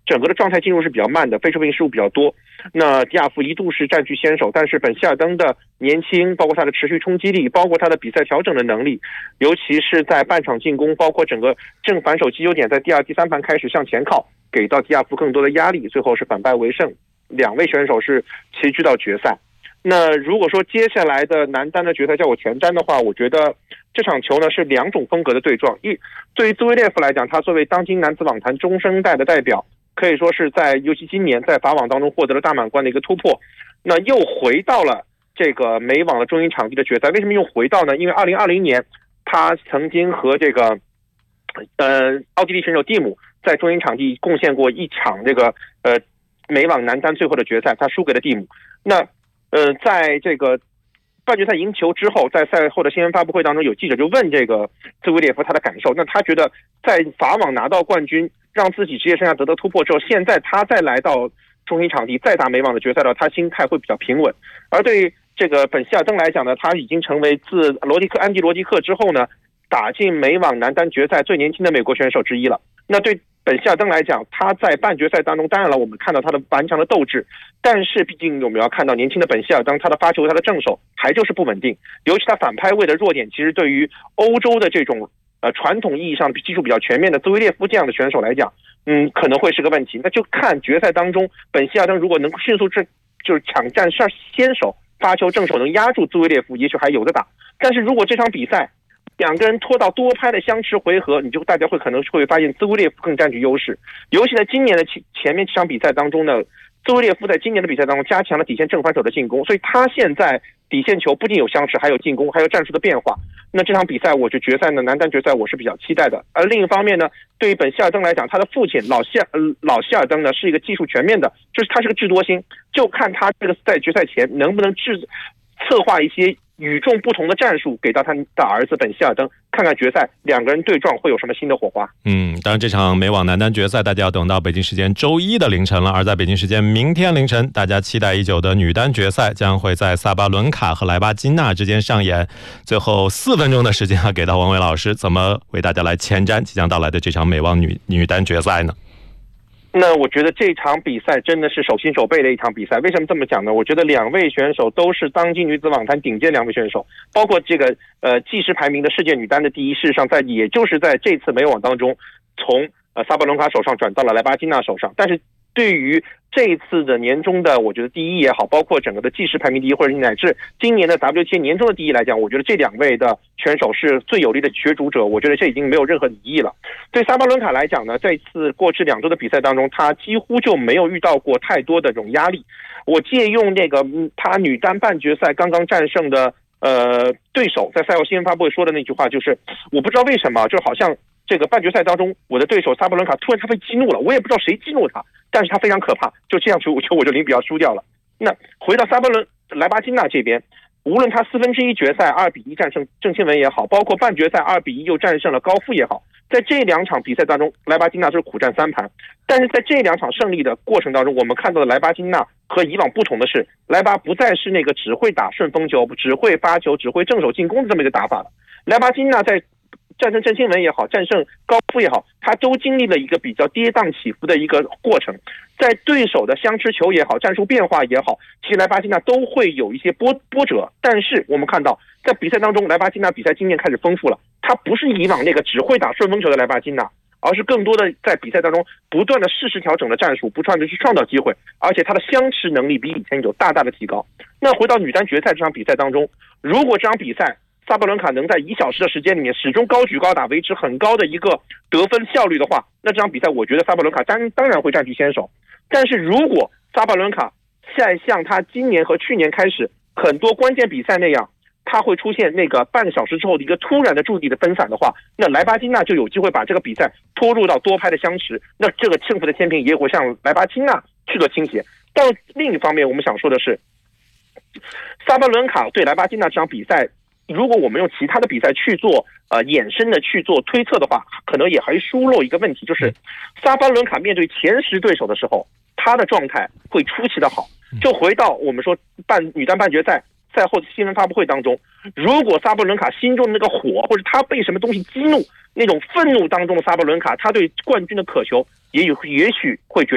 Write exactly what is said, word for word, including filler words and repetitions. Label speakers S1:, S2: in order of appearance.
S1: 整个的状态进入是比较慢的，非出品失误比较多。那迪亚夫一度是占据先手，但是本希尔登的年轻，包括他的持续冲击力，包括他的比赛调整的能力，尤其是在半场进攻，包括整个正反手击球点在第二、第三盘开始向前靠，给到迪亚夫更多的压力，最后是反败为胜。两位选手是齐聚到决赛。那如果说接下来的男单的决赛叫我全沾的话，我觉得这场球呢是两种风格的对撞。一，对于兹维列夫来讲，他作为当今男子网坛中生代的代表，可以说是在尤其今年在法网当中获得了大满贯的一个突破，那又回到了这个美网的中英场地的决赛。为什么又回到呢？因为二零二零年他曾经和这个呃奥地利选手蒂姆在中英场地贡献过一场这个呃美网男单最后的决赛，他输给了蒂姆。那呃，在这个半决赛赢球之后，在赛后的新闻发布会当中，有记者就问这个兹维列夫他的感受。那他觉得在法网拿到冠军，让自己职业生涯得到突破之后，现在他再来到中英场地再打美网的决赛的话，他心态会比较平稳。而对于这个本希尔登来讲呢，他已经成为自罗迪克安迪罗迪克之后呢，打进美网男单决赛最年轻的美国选手之一了。那对本希尔登来讲，他在半决赛当中，当然了，我们看到他的顽强的斗志，但是毕竟我们要看到年轻的本希尔登，他的发球、他的正手还就是不稳定，尤其他反拍位的弱点，其实对于欧洲的这种呃传统意义上技术比较全面的兹维列夫这样的选手来讲，嗯，可能会是个问题。那就看决赛当中本希尔登如果能迅速这就是抢占上先手，发球正手能压住兹维列夫，也许还有的打。但是如果这场比赛两个人拖到多拍的相持回合，你就大家会可能会发现兹维列夫更占据优势。尤其在今年的前面几场比赛当中呢，兹维列夫在今年的比赛当中加强了底线正反手的进攻，所以他现在底线球不仅有相持，还有进攻，还有战术的变化。那这场比赛，我觉得决赛呢，男单决赛我是比较期待的。而另一方面呢，对于本希尔登来讲，他的父亲老希尔、呃、老希尔登呢是一个技术全面的，就是他是个智多星，就看他这个在决赛前能不能制策划一些与众不同的战术给到他的儿子本希尔登，看看决赛两个人对撞会有什么新的火花。
S2: 嗯，当然这场美网男单决赛大家要等到北京时间周一的凌晨了，而在北京时间明天凌晨，大家期待已久的女单决赛将会在萨巴伦卡和莱巴金娜之间上演。最后四分钟的时间啊，给到王伟老师，怎么为大家来前瞻即将到来的这场美网女女单决赛呢？
S1: 那我觉得这场比赛真的是手心手背的一场比赛。为什么这么讲呢？我觉得两位选手都是当今女子网坛顶尖两位选手，包括这个呃计时排名的世界女单的第一，事实上在也就是在这次美网当中，从呃萨巴伦卡手上转到了莱巴金娜手上。但是对于这一次的年终的，我觉得第一也好，包括整个的计时排名第一，或者乃至今年的 W T A 年终的第一来讲，我觉得这两位的选手是最有力的角逐者，我觉得这已经没有任何疑义了。对萨巴伦卡来讲呢，这次过去两周的比赛当中，他几乎就没有遇到过太多的这种压力。我借用那个嗯他女单半决赛刚刚战胜的呃对手在赛后新闻发布会说的那句话，就是我不知道为什么，就好像这个半决赛当中，我的对手萨巴伦卡突然他被激怒了，我也不知道谁激怒他，但是他非常可怕，就这样球我就零比二输掉了。那回到萨巴伦莱巴金娜这边，无论他四分之一决赛二比一战胜郑钦文也好，包括半决赛二比一又战胜了高夫也好，在这两场比赛当中，莱巴金娜是苦战三盘。但是在这两场胜利的过程当中，我们看到的莱巴金娜和以往不同的是，莱巴不再是那个只会打顺风球、只会发球、只会正手进攻的这么一个打法了。莱巴金娜在战胜郑钦文也好，战胜高夫也好，他都经历了一个比较跌宕起伏的一个过程。在对手的相持球也好，战术变化也好，其实莱巴金娜都会有一些波波折。但是我们看到，在比赛当中，莱巴金娜比赛经验开始丰富了，他不是以往那个只会打顺风球的莱巴金娜，而是更多的在比赛当中不断的适时调整的战术，不断的去创造机会，而且他的相持能力比以前有大大的提高。那回到女单决赛这场比赛当中，如果这场比赛萨巴伦卡能在一小时的时间里面始终高举高打，维持很高的一个得分效率的话，那这场比赛我觉得萨巴伦卡当当然会占据先手。但是如果萨巴伦卡再像他今年和去年开始很多关键比赛那样，他会出现那个半个小时之后的一个突然的注意力的分散的话，那莱巴金娜就有机会把这个比赛拖入到多拍的相持，那这个胜负的天平也会向莱巴金娜去做倾斜。但另一方面，我们想说的是，萨巴伦卡对莱巴金娜这场比赛，如果我们用其他的比赛去做呃衍生的去做推测的话，可能也还疏漏一个问题，就是萨巴伦卡面对前十对手的时候，他的状态会出奇的好。就回到我们说半女单半决赛赛后的新闻发布会当中，如果萨巴伦卡心中的那个火，或者他被什么东西激怒，那种愤怒当中的萨巴伦卡，他对冠军的渴求也有也许会觉